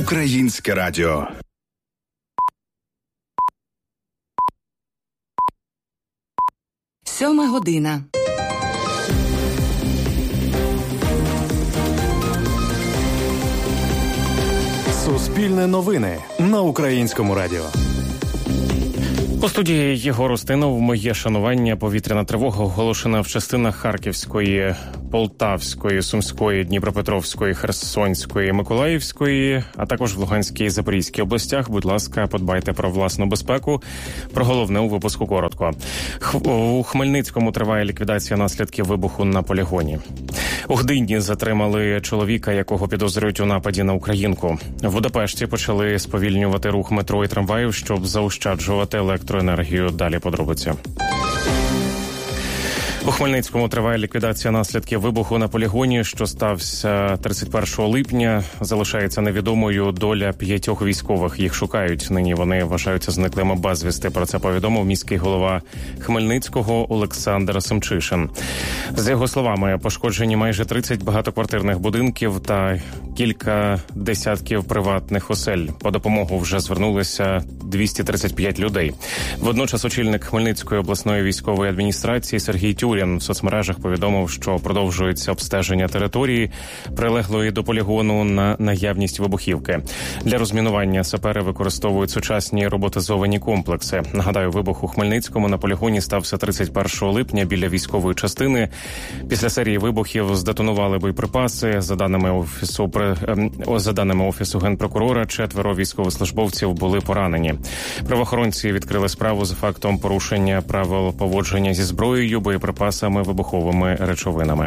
Українське радіо. Сьома година. Суспільне новини на Українському радіо. У студії Єгор Устинов. Моє шанування. Повітряна тривога оголошена в частинах Харківської, Полтавської, Сумської, Дніпропетровської, Херсонської, Миколаївської, а також в Луганській і Запорізькій областях. Будь ласка, подбайте про власну безпеку. Про головне у випуску коротко. У Хмельницькому триває ліквідація наслідків вибуху на полігоні. У Гдині затримали чоловіка, якого підозрюють у нападі на українку. В Будапешті почали сповільнювати рух метро і трамваїв, щоб заощаджувати електроенергію. Далі подробиці. У Хмельницькому триває ліквідація наслідків вибуху на полігоні, що стався 31 липня. Залишається невідомою доля 5 військових. Їх шукають. Нині вони вважаються зниклими безвісти. Про це повідомив міський голова Хмельницького Олександр Семчишин. За його словами, пошкоджені майже 30 багатоквартирних будинків та кілька десятків приватних осель. По допомогу вже звернулися 235 людей. Водночас очільник Хмельницької обласної військової адміністрації Сергій Тюрін в соцмережах повідомив, що продовжується обстеження території, прилеглої до полігону, на наявність вибухівки. Для розмінування сапери використовують сучасні роботизовані комплекси. Нагадаю, вибух у Хмельницькому на полігоні стався 31 липня біля військової частини. Після серії вибухів здетонували боєприпаси. За даними Офісу Генпрокурора, 4 військовослужбовців були поранені. Правоохоронці відкрили справу за фактом порушення правил поводження зі зброєю, боєприпасами, вибуховими речовинами.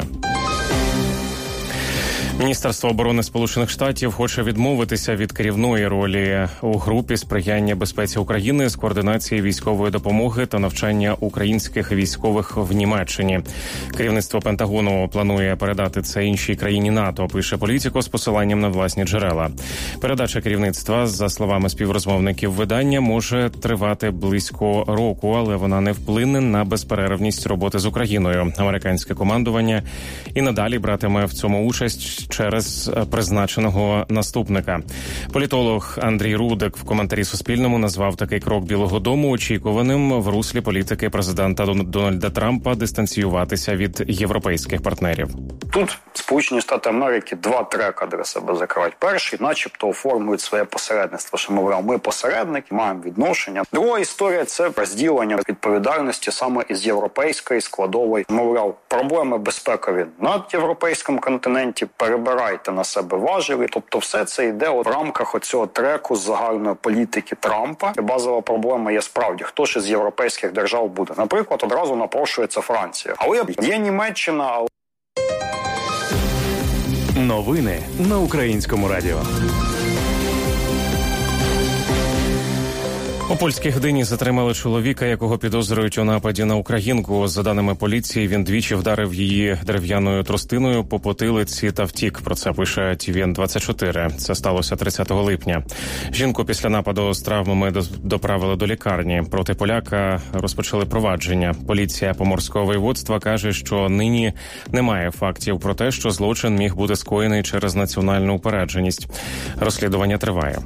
Міністерство оборони Сполучених Штатів хоче відмовитися від керівної ролі у групі сприяння безпеці України з координації військової допомоги та навчання українських військових в Німеччині. Керівництво Пентагону планує передати це іншій країні НАТО, пише Політико з посиланням на власні джерела. Передача керівництва, за словами співрозмовників видання, може тривати близько року, але вона не вплине на безперервність роботи з Україною. Американське командування і надалі братиме в цьому участь через призначеного наступника. Політолог Андрій Рудик в коментарі Суспільному назвав такий крок Білого дому очікуваним в руслі політики президента Дональда Трампа дистанціюватися від європейських партнерів. Тут Сполучені Штати Америки 2 треки для себе закривають. Перший, начебто, оформлюють своє посередництво, що, мовляв, ми посередники, маємо відношення. Друга історія – це розділення відповідальності саме із європейської складової. Мовляв, проблеми безпекові на європейському континенті, перебирайте на себе важелі. Тобто все це йде в рамках оцього треку з загальної політики Трампа. Базова проблема є справді, хто ж із європейських держав буде. Наприклад, одразу напрошується Франція. Але є Німеччина, але... Новини на Українському радіо. У польській Гдині затримали чоловіка, якого підозрюють у нападі на українку. За даними поліції, він двічі вдарив її дерев'яною тростиною по потилиці та втік. Про це пише TVN24. Це сталося 30 липня. Жінку після нападу з травмами доправили до лікарні. Проти поляка розпочали провадження. Поліція Поморського воєводства каже, що нині немає фактів про те, що злочин міг бути скоєний через національну упередженість. Розслідування триває.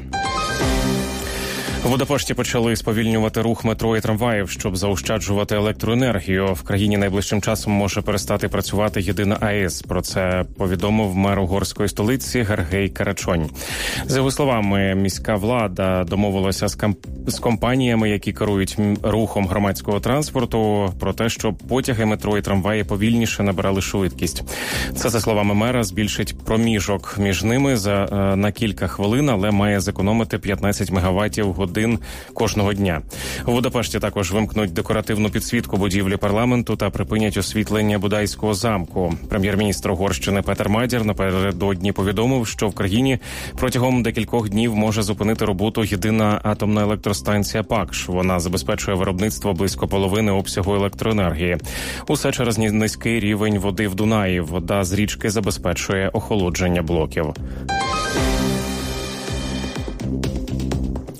В Будапешті почали сповільнювати рух метро і трамваїв, щоб заощаджувати електроенергію. В країні найближчим часом може перестати працювати єдина АЕС. Про це повідомив мер угорської столиці Гергей Карачонь. За його словами, міська влада домовилася з компаніями, які керують рухом громадського транспорту, про те, щоб потяги, метро і трамваї повільніше набирали швидкість. Це, за словами мера, збільшить проміжок між ними на кілька хвилин, але має зекономити 15 мегаваттів годин кожного дня. У Будапешті також вимкнуть декоративну підсвітку будівлі парламенту та припинять освітлення Будайського замку. Прем'єр-міністр Угорщини Петер Мадяр напередодні повідомив, що в країні протягом декількох днів може зупинити роботу єдина атомна електростанція ПАКШ. Вона забезпечує виробництво близько половини обсягу електроенергії. Усе через низький рівень води в Дунаї. Вода з річки забезпечує охолодження блоків.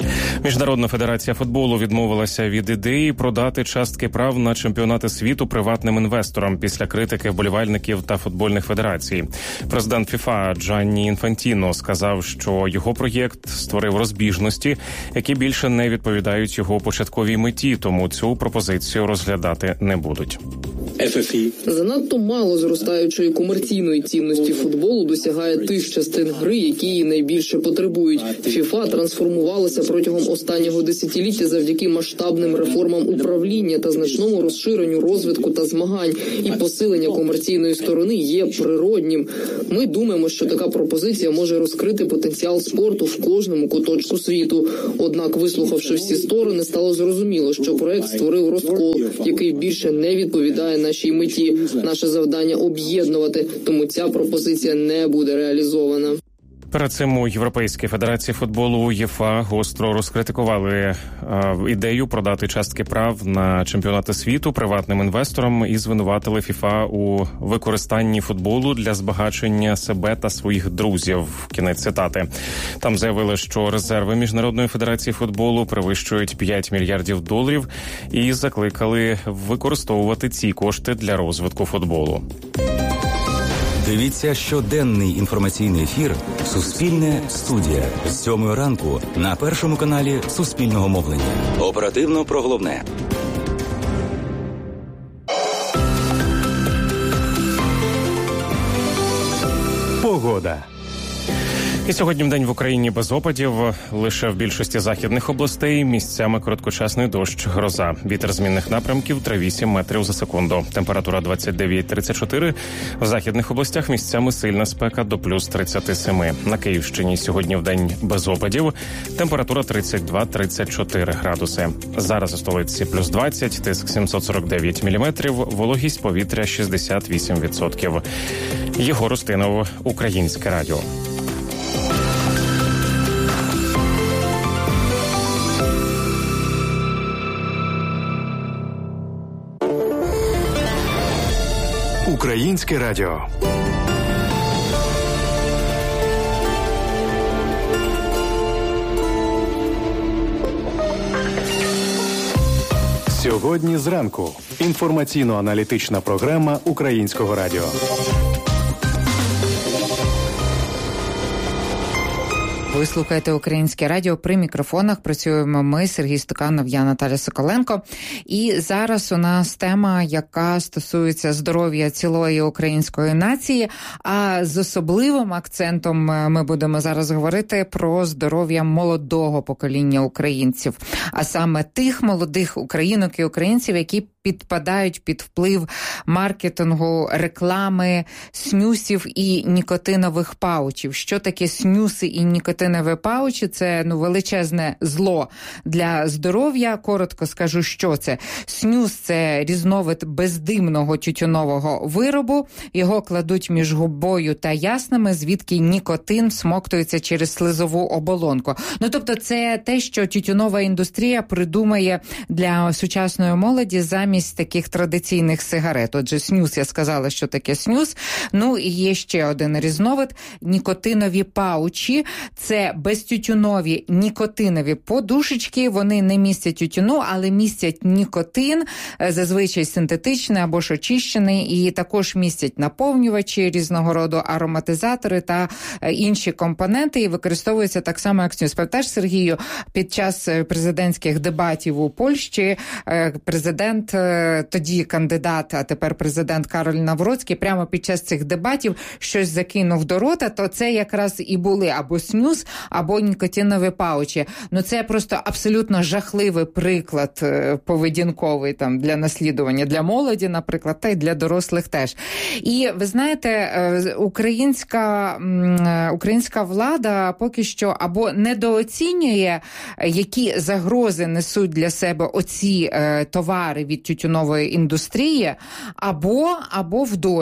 Міжнародна федерація футболу відмовилася від ідеї продати частки прав на чемпіонати світу приватним інвесторам після критики вболівальників та футбольних федерацій. Президент ФІФА Джанні Інфантіно сказав, що його проєкт створив розбіжності, які більше не відповідають його початковій меті, тому цю пропозицію розглядати не будуть. Занадто мало зростаючої комерційної цінності футболу досягає тих частин гри, які її найбільше потребують. ФІФА трансформувалася протягом останнього десятиліття завдяки масштабним реформам управління та значному розширенню розвитку та змагань. І посилення комерційної сторони є природнім. Ми думаємо, що така пропозиція може розкрити потенціал спорту в кожному куточку світу. Однак, вислухавши всі сторони, стало зрозуміло, що проект створив розкол, який більше не відповідає нашій меті. Наше завдання – об'єднувати, тому ця пропозиція не буде реалізована. Перед цим у Європейській федерації футболу УЄФА гостро розкритикували ідею продати частки прав на чемпіонати світу приватним інвесторам і звинуватили ФІФА у використанні футболу для збагачення себе та своїх друзів. Кінець цитати. Там заявили, що резерви Міжнародної федерації футболу перевищують $5 мільярдів і закликали використовувати ці кошти для розвитку футболу. Дивіться щоденний інформаційний ефір «Суспільне студія» з 7 ранку на Першому каналі Суспільного мовлення. Оперативно про головне. Погода. І сьогодні вдень в Україні без опадів, лише в більшості західних областей місцями короткочасний дощ, гроза. Вітер змінних напрямків 3-8 метрів за секунду. Температура 29-34. В західних областях місцями сильна спека до плюс 37. На Київщині сьогодні вдень без опадів. Температура 32-34 градуси. Зараз у столиці плюс 20, тиск 749 міліметрів, вологість повітря 68%. Єгор Устинов, Українське радіо. Українське радіо. Сьогодні зранку. Інформаційно-аналітична програма Українського радіо. Ви слухаєте Українське радіо. При мікрофонах працюємо ми, Сергій Стуканов, я Наталя Соколенко. І зараз у нас тема, яка стосується здоров'я цілої української нації, а з особливим акцентом ми будемо зараз говорити про здоров'я молодого покоління українців, а саме тих молодих українок і українців, які підпадають під вплив маркетингу, реклами, снюсів і нікотинових паучів. Що таке снюси і нікотинові паучі? Це величезне зло для здоров'я. Коротко скажу, що це. Снюс – це різновид бездимного тютюнового виробу. Його кладуть між губою та яснами, звідки нікотин всмоктується через слизову оболонку. Тобто це те, що тютюнова індустрія придумає для сучасної молоді замість таких традиційних сигарет. Отже, снюс, я сказала, що таке снюс. І є ще один різновид – нікотинові паучі. Це безтютюнові нікотинові подушечки. Вони не містять тютюну, але містять нікотин, зазвичай синтетичний або ж очищений, і також містять наповнювачі, різного роду ароматизатори та інші компоненти, і використовуються так само, як снюс. Пам'ятаєш, Сергію, під час президентських дебатів у Польщі президент, тоді кандидат, а тепер президент Кароль Навроцький, прямо під час цих дебатів щось закинув до рота, то це якраз і були або снюс, або нікотинові паучі. Це просто абсолютно жахливий приклад поведінковий там для наслідування, для молоді, наприклад, та й для дорослих теж. І ви знаєте, українська влада поки що або недооцінює, які загрози несуть для себе оці товари від тютюнової індустрії, або в долі.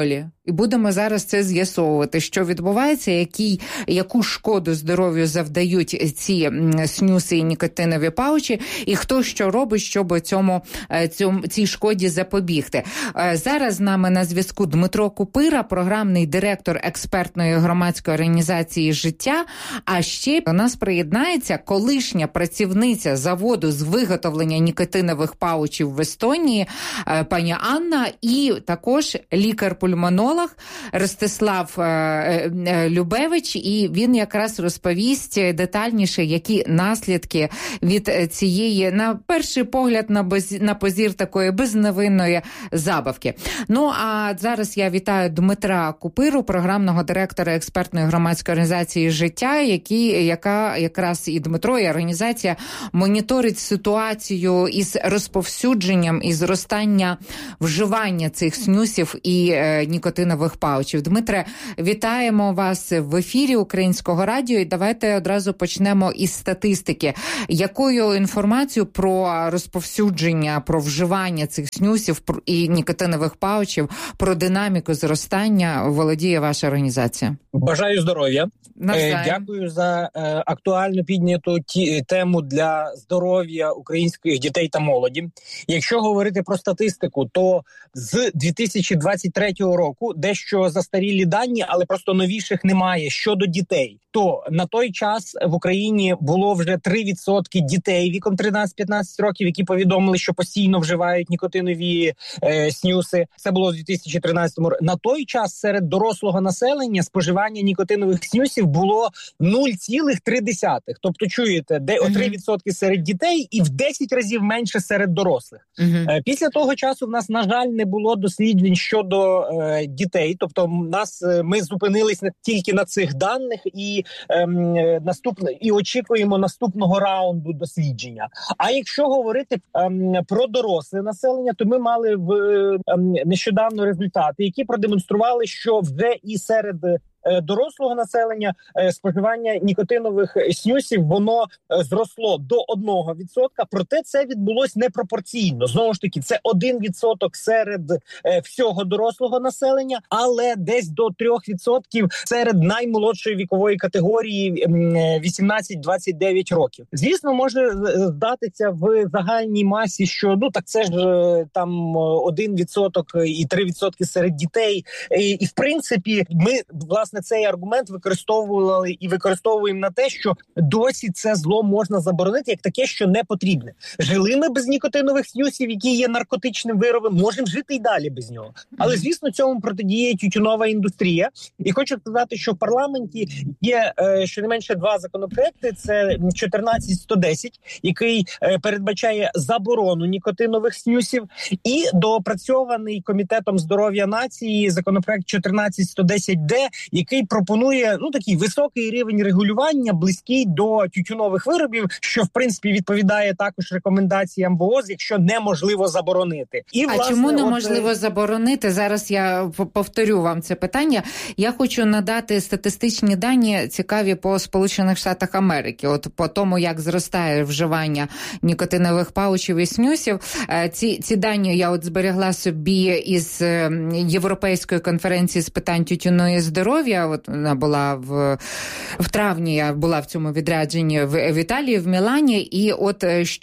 І будемо зараз це з'ясовувати, що відбувається, яку шкоду здоров'ю завдають ці снюси і нікотинові паучі, і хто що робить, щоб цій шкоді запобігти. Зараз з нами на зв'язку Дмитро Купира, програмний директор експертної громадської організації «Життя». А ще до нас приєднається колишня працівниця заводу з виготовлення нікотинових паучів в Естонії, пані Анна, і також лікар-пульмонолог Ростислав Любевич, і він якраз розповість детальніше, які наслідки від цієї, на перший погляд, на позір такої безневинної забавки. Ну, а зараз я вітаю Дмитра Купиру, програмного директора експертної громадської організації «Життя», яка якраз і Дмитро, і організація моніторить ситуацію із розповсюдженням і зростання вживання цих снюсів і нікотинових паучів. Дмитре, вітаємо вас в ефірі Українського радіо, і давайте одразу почнемо із статистики. Якою інформацією про розповсюдження, про вживання цих снюсів і нікотинових паучів, про динаміку зростання володіє ваша організація? Бажаю здоров'я. Навзаєм. Дякую за актуально підняту тему для здоров'я українських дітей та молоді. Якщо говорити про статистику, то з 2023 року дещо застарілі дані, але просто новіших немає щодо дітей. То на той час в Україні було вже 3% дітей віком 13-15 років, які повідомили, що постійно вживають нікотинові снюси. Це було в 2013 році. На той час серед дорослого населення споживання нікотинових снюсів було 0,3. Тобто, чуєте, де 3% серед дітей і в 10 разів менше серед дорослих. Після того часу в нас, на жаль, не було досліджень щодо дітей. Тобто, ми зупинились тільки на цих даних і очікуємо наступного раунду дослідження. А якщо говорити про доросле населення, то ми мали нещодавно результати, які продемонстрували, що вже і серед дорослого населення споживання нікотинових снюсів, воно зросло до 1%, проте це відбулось непропорційно. Знову ж таки, це 1% серед всього дорослого населення, але десь до 3% серед наймолодшої вікової категорії 18-29 років. Звісно, може здатися в загальній масі, що це ж там 1% і 3% серед дітей. І в принципі, ми, власне, цей аргумент використовували і використовуємо на те, що досі це зло можна заборонити як таке, що не потрібне. Жили ми без нікотинових снюсів, які є наркотичним виробом, можемо жити і далі без нього. Але, звісно, цьому протидіє тютюнова індустрія. І хочу сказати, що в парламенті є щонайменше 2 законопроекти. Це 1410, який передбачає заборону нікотинових снюсів, і доопрацьований Комітетом здоров'я нації законопроект 1410-д, який пропонує такий високий рівень регулювання, близький до тютюнових виробів, що в принципі відповідає також рекомендаціям ВООЗ, якщо неможливо заборонити. І власне, чому неможливо заборонити? Зараз я повторю вам це питання. Я хочу надати статистичні дані цікаві по Сполучених Штатах Америки. От по тому, як зростає вживання нікотинових паучів і снюсів. Ці дані я зберегла собі із Європейської конференції з питань тютюної здоров'я. От вона була в травні, я була в цьому відрядженні в Італії, в Мілані, і от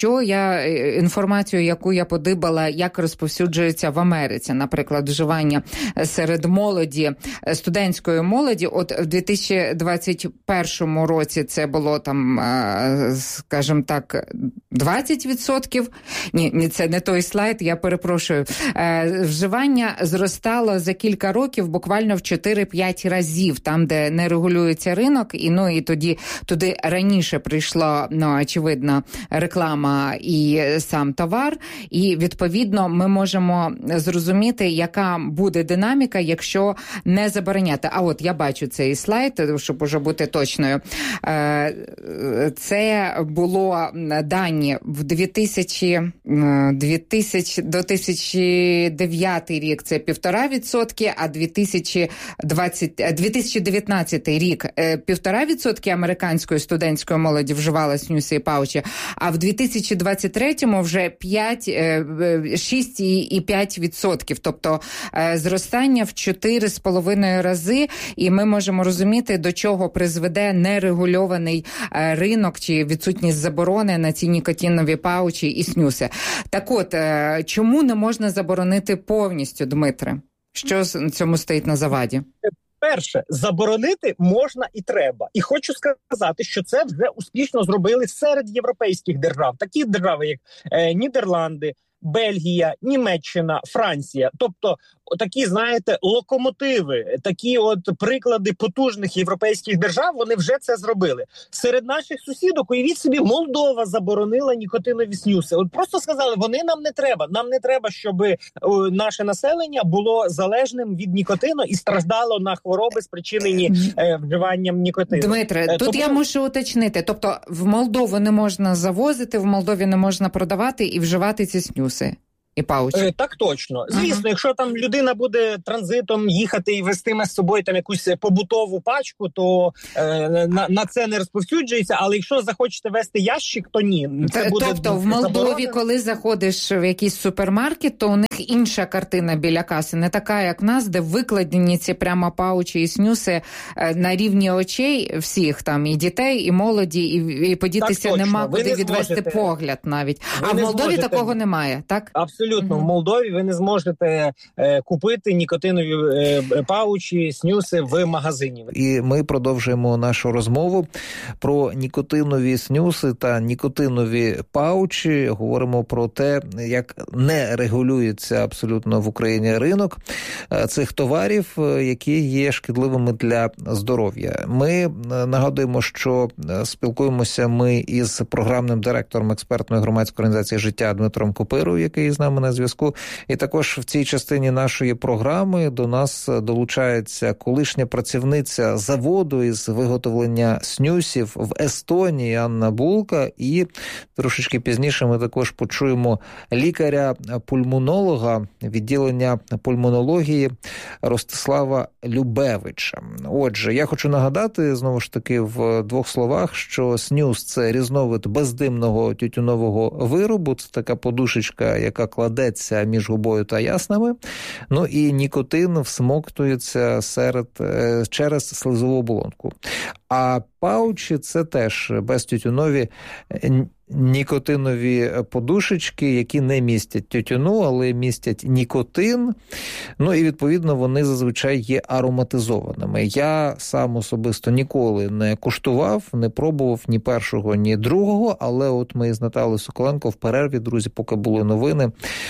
інформацію, яку я подибала, як розповсюджується в Америці, наприклад, вживання серед молоді, студентської молоді, от в 2021 році це було там, скажімо так, 20%. Ні, це не той слайд, я перепрошую. Вживання зростало за кілька років буквально в 4-5 разів, там, де не регулюється ринок, і тоді туди раніше прийшла, очевидно, реклама і сам товар, і, відповідно, ми можемо зрозуміти, яка буде динаміка, якщо не забороняти. А от я бачу цей слайд, щоб уже бути точною. Це було дані в 2009 рік це 1,5%, а 2020 2019 рік 1,5% американської студентської молоді вживала снюси і паучі, а в 2023-му вже 6,5%. Тобто зростання в 4,5 рази, і ми можемо розуміти, до чого призведе нерегульований ринок чи відсутність заборони на ці нікотинові паучі і снюси. Так от, чому не можна заборонити повністю, Дмитре? Що цьому стоїть на заваді? Перше, заборонити можна і треба. І хочу сказати, що це вже успішно зробили серед європейських держав. Такі держави, як Нідерланди, Бельгія, Німеччина, Франція. Тобто такі, знаєте, локомотиви, такі от приклади потужних європейських держав, вони вже це зробили. Серед наших сусідок, уявіть собі, Молдова заборонила нікотинові снюси. От просто сказали, вони нам не треба. Нам не треба, щоб наше населення було залежним від нікотину і страждало на хвороби, спричинені вживанням нікотину. Дмитре, тут я мушу уточнити. Тобто в Молдову не можна завозити, в Молдові не можна продавати і вживати ці снюси і паучі? Так точно. Звісно, якщо там людина буде транзитом їхати і вестиме з собою там якусь побутову пачку, то на це не розповсюджується, але якщо захочете вести ящик, то ні. Це буде тобто в Молдові, коли заходиш в якийсь супермаркет, то у них інша картина біля каси, не така, як в нас, де викладені ці прямо паучі і снюси на рівні очей всіх, там і дітей, і молоді, і подітися нема куди відвести погляд навіть. А в Молдові такого немає, так? Абсолютно. В Молдові ви не зможете купити нікотинові паучі, снюси в магазині. І ми продовжуємо нашу розмову про нікотинові снюси та нікотинові паучі. Говоримо про те, як не регулюється абсолютно в Україні ринок цих товарів, які є шкідливими для здоров'я. Ми нагадуємо, що спілкуємося ми із програмним директором експертної громадської організації «Життя» Дмитром Копирою, який з нами на зв'язку. І також в цій частині нашої програми до нас долучається колишня працівниця заводу із виготовлення снюсів в Естонії Анна Булка. І трошечки пізніше ми також почуємо лікаря-пульмонолога відділення пульмонології Ростислава Любевича. Отже, я хочу нагадати, знову ж таки, в двох словах, що снюс – це різновид бездимного тютюнового виробу. Це така подушечка, яка кладеться між губою та яснами. Ну і нікотин всмоктується через слизову оболонку. А паучі – це теж безтютюнові нікотинові подушечки, які не містять тютюну, але містять нікотин. Ну і, відповідно, вони зазвичай є ароматизованими. Я сам особисто ніколи не куштував, не пробував ні першого, ні другого, але от ми з Наталею Соколенко в перерві, друзі, поки були новини,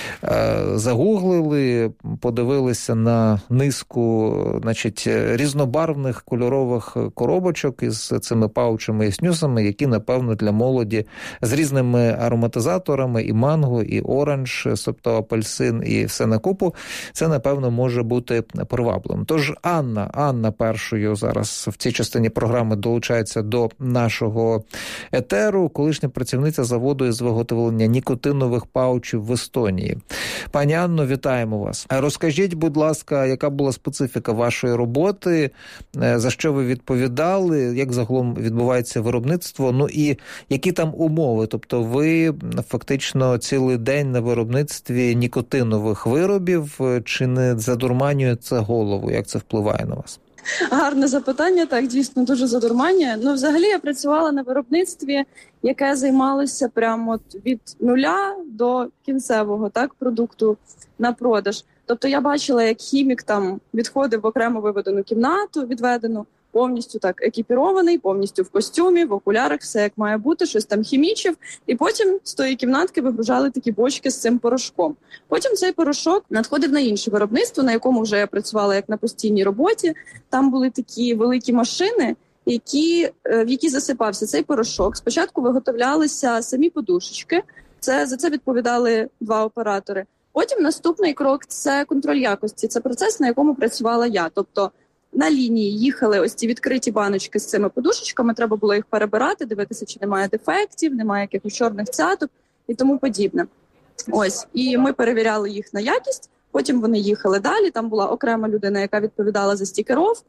загуглили, подивилися на низку, значить, різнобарвних кольорових коробочок із цими паучами і снюсами, які, напевно, для молоді з різними ароматизаторами, і манго, і оранж, тобто апельсин, і все на купу, це, напевно, може бути привабливим. Тож Анна першою зараз в цій частині програми долучається до нашого етеру, колишня працівниця заводу із виготовлення нікотинових паучів в Естонії. Пані Анно, вітаємо вас. Розкажіть, будь ласка, яка була специфіка вашої роботи, за що ви відповідали, як загалом відбувається виробництво, ну і які там умови? Тобто ви фактично цілий день на виробництві нікотинових виробів, чи не задурманює це голову? Як це впливає на вас? Гарне запитання, так, дійсно, дуже задурманює. Ну, взагалі, я працювала на виробництві, яке займалося прямо від нуля до кінцевого, так, продукту на продаж. Тобто я бачила, як хімік там відходив в окремо виведену кімнату, відведену, повністю так екіпірований, повністю в костюмі, в окулярах, все як має бути, щось там хімічив. І потім з тої кімнатки вигружали такі бочки з цим порошком. Потім цей порошок надходив на інше виробництво, на якому вже я працювала як на постійній роботі. Там були такі великі машини, в які засипався цей порошок. Спочатку виготовлялися самі подушечки. За це відповідали 2 оператори. Потім наступний крок – це контроль якості. Це процес, на якому працювала я. Тобто на лінії їхали ось ці відкриті баночки з цими подушечками, треба було їх перебирати, дивитися, чи немає дефектів, немає якихось чорних цяток і тому подібне. Ось, і ми перевіряли їх на якість, потім вони їхали далі, там була окрема людина, яка відповідала за стікеровку,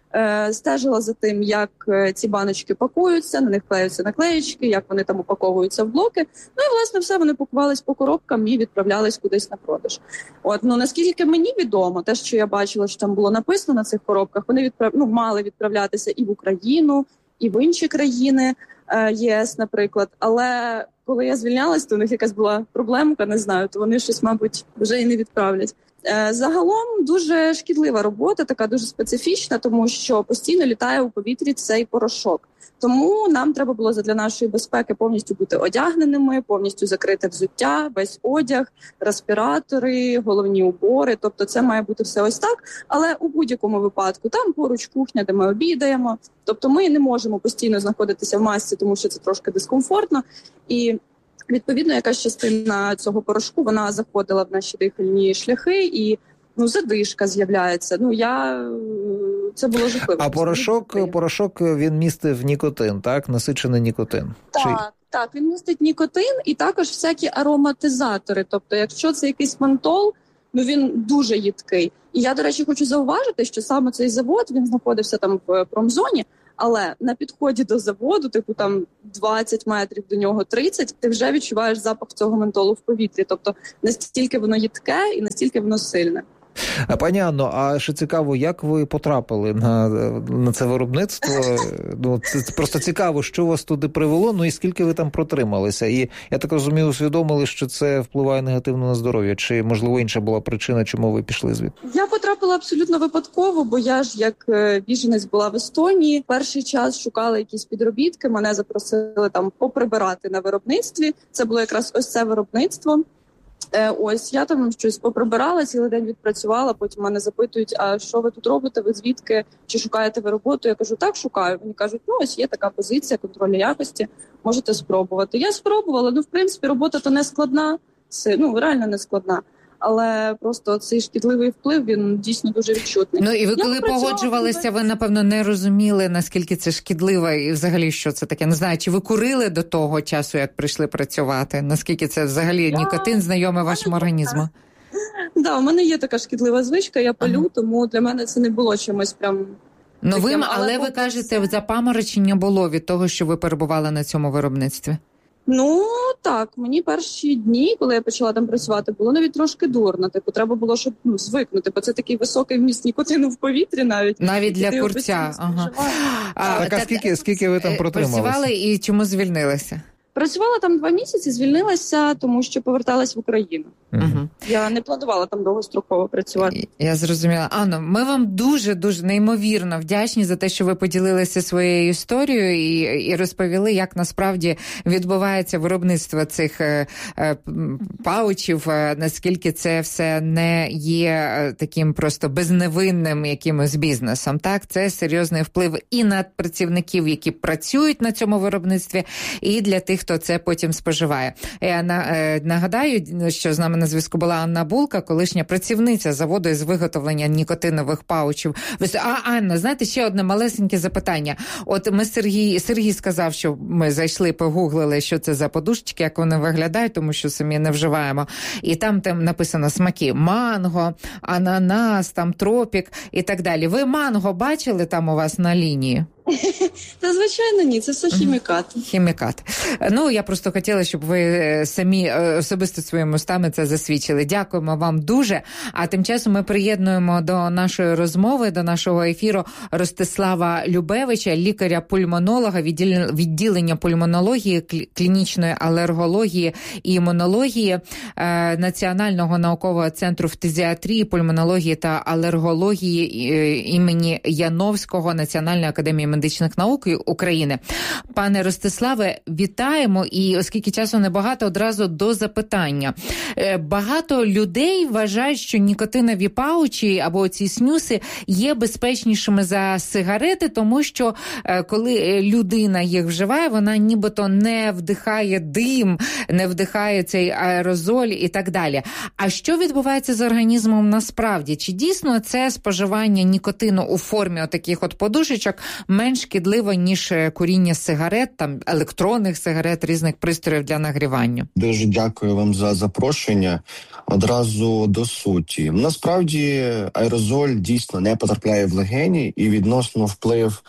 стежила за тим, як ці баночки пакуються, на них клеються наклеєчки, як вони там упаковуються в блоки. Ну і, власне, все, вони пакувались по коробкам і відправлялись кудись на продаж. Наскільки мені відомо, те, що я бачила, що там було написано на цих коробках, вони мали відправлятися і в Україну, і в інші країни ЄС, наприклад. Але коли я звільнялась, то у них якась була проблемка, не знаю, то вони щось, мабуть, вже і не відправлять. Загалом дуже шкідлива робота, така дуже специфічна, тому що постійно літає у повітрі цей порошок. Тому нам треба було задля нашої безпеки повністю бути одягненими, повністю закрити взуття, весь одяг, респіратори, головні убори. Тобто це має бути все ось так. Але у будь-якому випадку там поруч кухня, де ми обідаємо. Тобто ми не можемо постійно знаходитися в масці, тому що це трошки дискомфортно. І відповідно, якась частина цього порошку, вона заходила в наші дихальні шляхи і задишка з'являється. Це було жахливо. А порошок він містив нікотин, так? Насичений нікотин. Так, він містить нікотин і також всякі ароматизатори. Тобто, якщо це якийсь ментол, він дуже їдкий. І я, до речі, хочу зауважити, що саме цей завод, він знаходився там в промзоні, але на підході до заводу, там 20 метрів до нього, 30, ти вже відчуваєш запах цього ментолу в повітрі. Тобто настільки воно їдке і настільки воно сильне. Пані Анно, а ще цікаво, як ви потрапили на це виробництво? Це просто цікаво, що вас туди привело, і скільки ви там протрималися. І, я так розумію, усвідомили, що це впливає негативно на здоров'я. Чи, можливо, інша була причина, чому ви пішли звідти? Я потрапила абсолютно випадково, бо я ж, як біженець, була в Естонії. Перший час шукала якісь підробітки, мене запросили там поприбирати на виробництві. Це було якраз ось це виробництво. Я там щось поприбирала, цілий день відпрацювала, потім мене запитують, а що ви тут робите, ви звідки, чи шукаєте ви роботу? Я кажу, так, шукаю. Вони кажуть, ось є така позиція контролю якості, можете спробувати. Я спробувала, в принципі, робота то не складна, реально не складна. Але просто цей шкідливий вплив, він дійсно дуже відчутний. І ви коли погоджувалися, ви, напевно, не розуміли, наскільки це шкідливо і взагалі, що це таке. Не знаю, чи ви курили до того часу, як прийшли працювати? Наскільки це взагалі нікотин знайомий вашому організму? Так, у мене є така шкідлива звичка, я палю, тому для мене це не було чимось прям... Але ви кажете, запаморочення було від того, що ви перебували на цьому виробництві? Так, мені перші дні, коли я почала там працювати, було навіть трошки дурно. Треба було, щоб звикнути, бо це такий високий вміст нікотину в повітрі навіть. Навіть для курця. Скільки ви там протрималися? Працювали і чому звільнилися? Працювала там 2 місяці, звільнилася, тому що поверталась в Україну. Угу. Я не планувала там довгостроково працювати. Я зрозуміла. Анно, ми вам дуже-дуже неймовірно вдячні за те, що ви поділилися своєю історією і розповіли, як насправді відбувається виробництво цих паучів, наскільки це все не є таким просто безневинним якимось бізнесом. Так, це серйозний вплив і на працівників, які працюють на цьому виробництві, і для тих, хто це потім споживає. Я нагадаю, що з нами на зв'язку була Анна Булка, колишня працівниця заводу із виготовлення нікотинових паучів. Анна, знаєте, ще одне малесеньке запитання. От ми Сергій сказав, що ми зайшли, погуглили, що це за подушечки, як вони виглядають, тому що самі не вживаємо. І там написано смаки: манго, ананас, там тропік і так далі. Ви манго бачили там у вас на лінії? Та, звичайно, ні, це все хімікат. Хімікат. Я просто хотіла, щоб ви самі особисто своїми устами це засвідчили. Дякуємо вам дуже. А тим часом ми приєднуємо до нашої розмови, до нашого ефіру Ростислава Любевича, лікаря-пульмонолога, відділення пульмонології, клінічної алергології і імунології Національного наукового центру фтизіатрії, пульмонології та алергології імені Яновського Національної академії медичних наук України. Пане Ростиславе, вітаємо, і оскільки часу небагато, одразу до запитання. Багато людей вважають, що нікотинові паучі або ці снюси є безпечнішими за сигарети, тому що коли людина їх вживає, вона нібито не вдихає дим, не вдихає цей аерозоль і так далі. А що відбувається з організмом насправді? Чи дійсно це споживання нікотину у формі отаких от подушечок менш шкідлива, ніж куріння сигарет, там електронних сигарет, різних пристроїв для нагрівання? Дуже дякую вам за запрошення. Одразу до суті. Насправді аерозоль дійсно не потрапляє в легені, і відносно вплив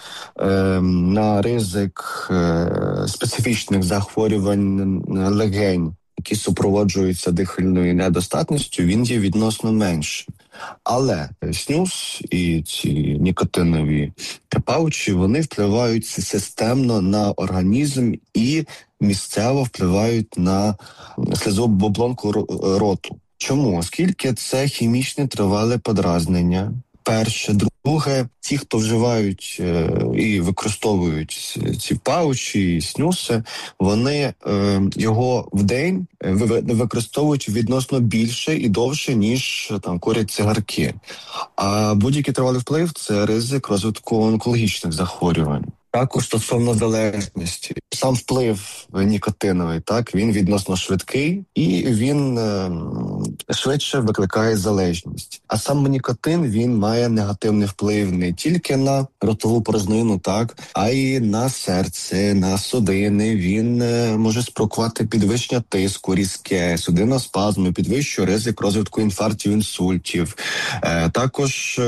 на ризик специфічних захворювань легень, які супроводжуються дихальною недостатністю, він є відносно меншим. Але снюс і ці нікотинові паучі, вони впливають системно на організм і місцево впливають на слизову оболонку роту. Чому? Оскільки це хімічне тривале подразнення. Перше. Друге, ті, хто вживають і використовують ці паучі і снюси, вони його в день використовують відносно більше і довше, ніж там курять цигарки. А будь-який тривалий вплив – це ризик розвитку онкологічних захворювань. Також стосовно залежності. Сам вплив нікотиновий, так, він відносно швидкий і він швидше викликає залежність. А сам нікотин, він має негативний вплив не тільки на ротову порожнину, так, а й на серце, на судини. Він може спровокувати підвищення тиску різке, судиноспазми, підвищує ризик розвитку інфарктів, інсультів. Також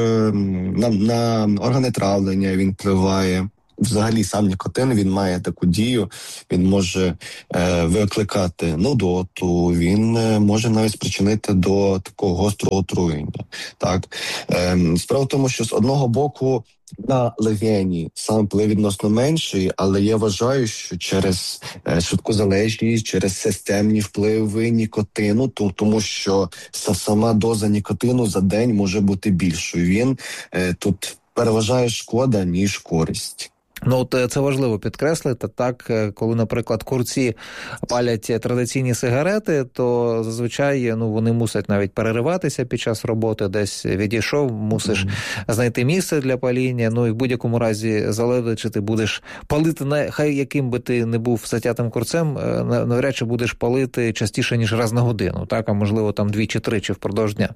на органи травлення він впливає. Взагалі сам нікотин, він має таку дію, він може викликати нудоту, він може навіть спричинити до такого гострого отруєння. Так? Справа в тому, що з одного боку на легені сам вплив відносно менший, але я вважаю, що через швидку залежність, через системні впливи нікотину, тому що сама доза нікотину за день може бути більшою. Він тут переважає шкода, ніж користь. Ну, от це важливо підкреслити. Так, коли, наприклад, курці палять традиційні сигарети, то зазвичай вони мусять навіть перериватися під час роботи, десь відійшов, мусиш знайти місце для паління. І в будь-якому разі залежить, чи ти будеш палити, хай яким би ти не був затятим курцем, навряд чи будеш палити частіше, ніж раз на годину, так, а можливо там 2-3 впродовж дня.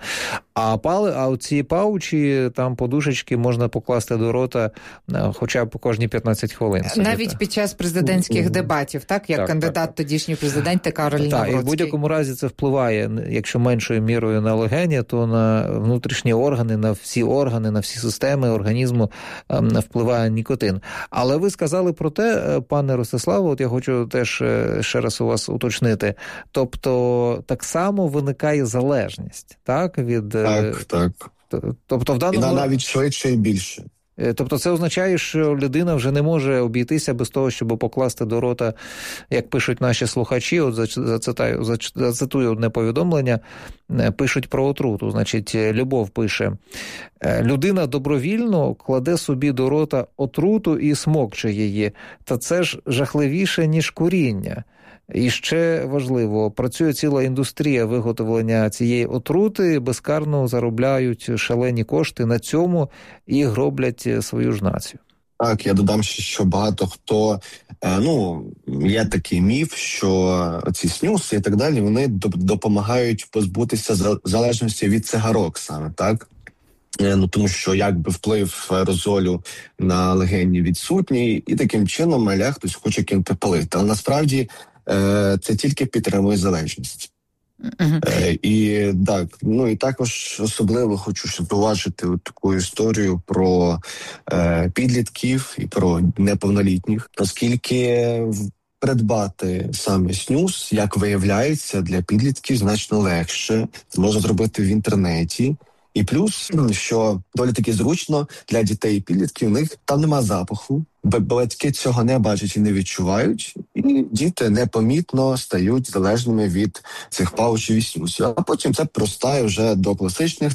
А ці паучі, там подушечки можна покласти до рота хоча б кожні 15 хвилин. Навіть під час президентських дебатів, так? Як кандидат тоді президента Кароль Навроцький. Так, і в будь-якому разі це впливає, якщо меншою мірою на легені, то на внутрішні органи, на всі системи організму впливає нікотин. Але ви сказали про те, пане Ростиславе, от я хочу теж ще раз у вас уточнити, тобто так само виникає залежність, так? Так. Тобто в даному... І навіть швидше і більше. Тобто це означає, що людина вже не може обійтися без того, щоб покласти до рота, як пишуть наші слухачі, от зацитую одне повідомлення, пишуть про отруту. Значить, Любов пише: людина добровільно кладе собі до рота отруту і смокче її, та це ж жахливіше, ніж куріння. І ще важливо, працює ціла індустрія виготовлення цієї отрути, безкарно заробляють шалені кошти на цьому і гроблять свою ж націю. Так, я додам ще, що багато хто, є такий міф, що ці снюси і так далі, вони допомагають позбутися залежності від цигарок саме, так? Тому що якби вплив аерозолю на легені відсутній, і таким чином хтось хоче кинути палити. Але насправді це тільки підтримує залежність. І так, і також особливо хочу ще поважити таку історію про підлітків і про неповнолітніх, оскільки придбати саме снюс, як виявляється, для підлітків значно легше, це можна зробити в інтернеті. І плюс, що доволі таки зручно для дітей і підлітків, у них там нема запаху, батьки цього не бачать і не відчувають, і діти непомітно стають залежними від цих паучів і снюсів. А потім це простає вже до класичних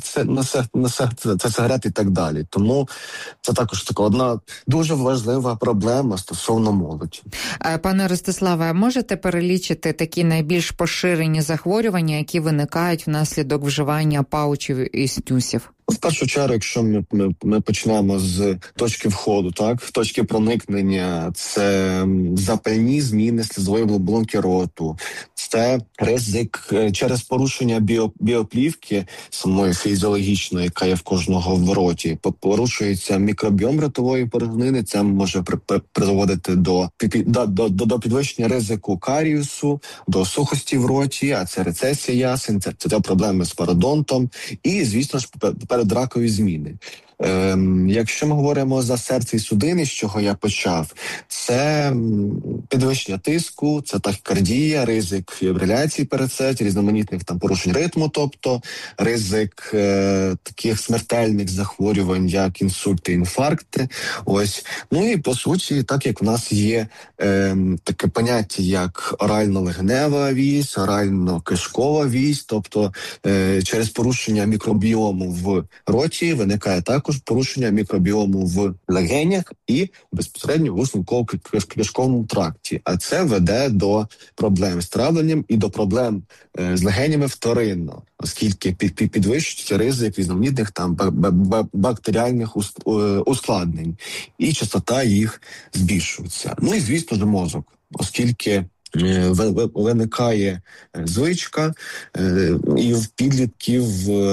сигарет і так далі. Тому це також така одна дуже важлива проблема стосовно молоді. Пане Ростиславе, можете перелічити такі найбільш поширені захворювання, які виникають внаслідок вживання паучів і снюсів? В першу чергу, якщо ми почнемо з точки входу, так, точки проникнення, це запальні зміни слизової оболонки роту, це ризик через порушення біоплівки самої фізіологічної, яка є в кожного в роті. Порушується мікробіом ротової порожнини, це може призводити до підвищення ризику каріусу, до сухості в роті, а це рецесія ясен, це проблеми з пародонтом і, звісно ж, передракові зміни. Якщо ми говоримо за серце і судини, з чого я почав, це підвищення тиску, це тахікардія, ризик фібриляції перед серцем, різноманітних там порушень ритму, тобто ризик таких смертельних захворювань, як інсульти, інфаркти. Ось. Ну і по суті, так як в нас є таке поняття, як орально-легенева вісь, орально-кишкова вісь, тобто через порушення мікробіому в роті виникає також порушення мікробіому в легенях і безпосередньо в шлунково-кишковому тракті. А це веде до проблем з травленням і до проблем з легенями вторинно, оскільки підвищується ризик різноманітних там бактеріальних ускладнень, і частота їх збільшується. Ну і, звісно ж, мозок, оскільки виникає звичка і в підлітків,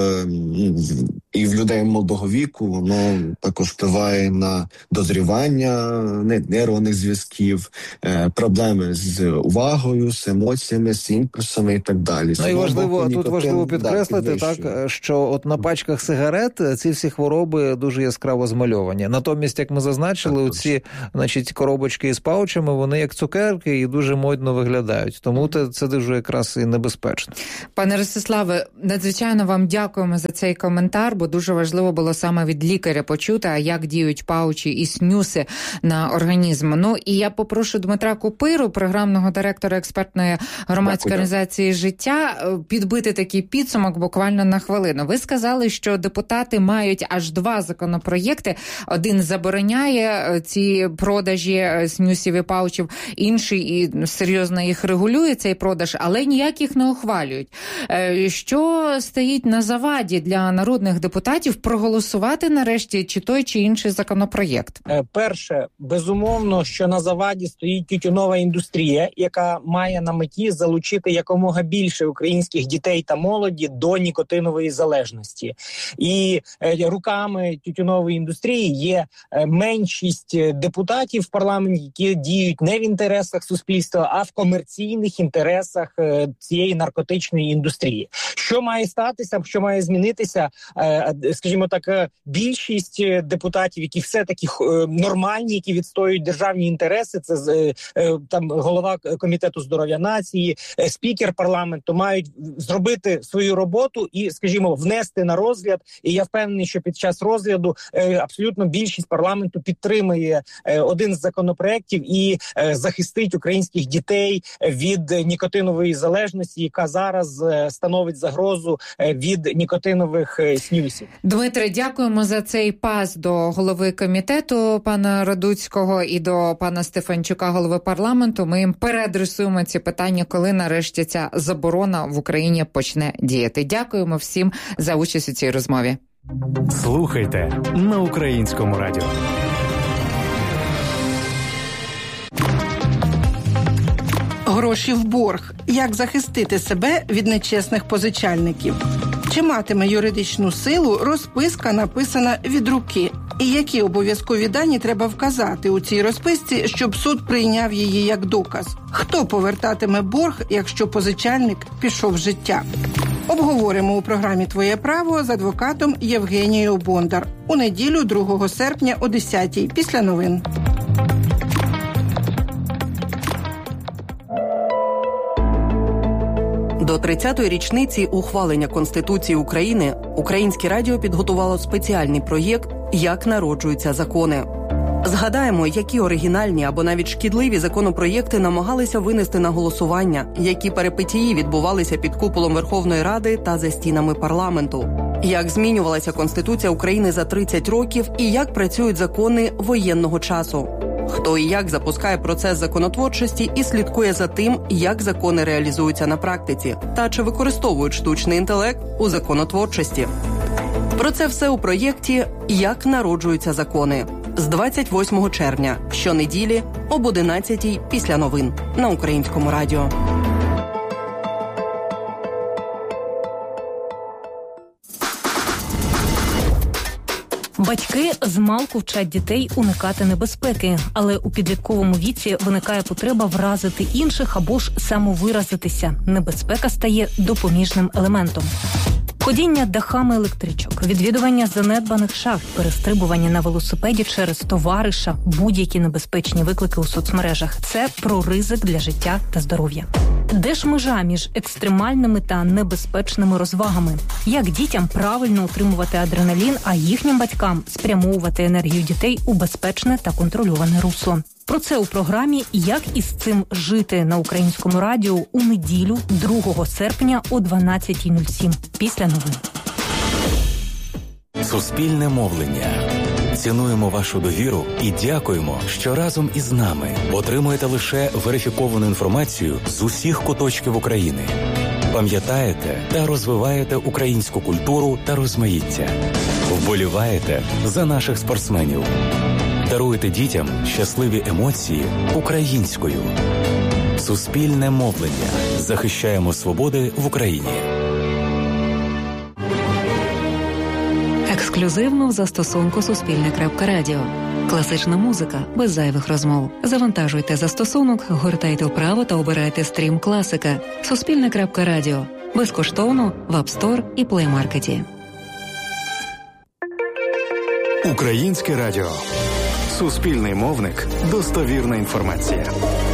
і в людей молодого віку, воно також впливає на дозрівання нейронних зв'язків, проблеми з увагою, з емоціями, з імпульсами і так далі. Ну і важливо підкреслити, так, що от на пачках сигарет ці всі хвороби дуже яскраво змальовані. Натомість, як ми зазначили, оці, значить, коробочки із паучами, вони як цукерки і дуже модно виглядають. Тому це дуже якраз і небезпечно. Пане Ростиславе, надзвичайно вам дякуємо за цей коментар, бо дуже важливо було саме від лікаря почути, а як діють паучі і снюси на організм. Ну і я попрошу Дмитра Купиру, програмного директора експертної громадської організації «Життя», підбити такий підсумок буквально на хвилину. Ви сказали, що депутати мають аж 2 законопроєкти. Один забороняє ці продажі снюсів і паучів, інший і серйозно їх регулює, цей продаж, але ніяк їх не ухвалюють. Що стоїть на заваді для народних депутатів проголосувати нарешті чи той, чи інший законопроєкт? Перше, безумовно, що на заваді стоїть тютюнова індустрія, яка має на меті залучити якомога більше українських дітей та молоді до нікотинової залежності. І руками тютюнової індустрії є меншість депутатів в парламенті, які діють не в інтересах суспільства, а в комерційних інтересах цієї наркотичної індустрії. Що має статися, що має змінитися? Скажімо так, більшість депутатів, які все-таки нормальні, які відстоюють державні інтереси, це там голова комітету здоров'я нації, спікер парламенту, мають зробити свою роботу і, скажімо, внести на розгляд. І я впевнений, що під час розгляду абсолютно більшість парламенту підтримує один з законопроєктів і захистить українських дітей від нікотинової залежності, яка зараз становить загрозу від нікотинових снюсів. Дмитре, дякуємо за цей пас до голови комітету пана Радуцького і до пана Стефанчука, голови парламенту. Ми їм переадресуємо ці питання, коли нарешті ця заборона в Україні почне діяти. Дякуємо всім за участь у цій розмові. Слухайте на Українському радіо. Гроші в борг. Як захистити себе від нечесних позичальників? Чи матиме юридичну силу розписка, написана від руки? І які обов'язкові дані треба вказати у цій розписці, щоб суд прийняв її як доказ? Хто повертатиме борг, якщо позичальник пішов з життя? Обговоримо у програмі «Твоє право» з адвокатом Євгенією Бондар у неділю 2 серпня о 10-й після новин. До 30-ї річниці ухвалення Конституції України Українське радіо підготувало спеціальний проєкт «Як народжуються закони». Згадаємо, які оригінальні або навіть шкідливі законопроєкти намагалися винести на голосування, які перипетії відбувалися під куполом Верховної Ради та за стінами парламенту. Як змінювалася Конституція України за 30 років і як працюють закони воєнного часу. Хто і як запускає процес законотворчості і слідкує за тим, як закони реалізуються на практиці, та чи використовують штучний інтелект у законотворчості. Про це все у проєкті «Як народжуються закони» з 28 червня, щонеділі об 11-й після новин на Українському радіо. Батьки змалку вчать дітей уникати небезпеки, але у підлітковому віці виникає потреба вразити інших або ж самовиразитися. Небезпека стає допоміжним елементом. Ходіння дахами електричок, відвідування занедбаних шахт, перестрибування на велосипеді через товариша, будь-які небезпечні виклики у соцмережах – це про ризик для життя та здоров'я. Де ж межа між екстремальними та небезпечними розвагами? Як дітям правильно утримувати адреналін, а їхнім батькам спрямовувати енергію дітей у безпечне та контрольоване русло? Про це у програмі «Як із цим жити» на Українському радіо у неділю 2 серпня о 12:07 після новин. Суспільне мовлення. Цінуємо вашу довіру і дякуємо, що разом із нами отримуєте лише верифіковану інформацію з усіх куточків України. Пам'ятаєте та розвиваєте українську культуру та розмаїття. Вболіваєте за наших спортсменів. Даруєте дітям щасливі емоції українською. Суспільне мовлення. Захищаємо свободи в Україні. Ексклюзивно в застосунку Суспільне.Радіо. Класична музика без зайвих розмов. Завантажуйте застосунок, гортайте вправо та обирайте стрім класика. Суспільне.Радіо. Безкоштовно в App Store і Play Market. Українське радіо. Суспільний мовник. Достовірна інформація.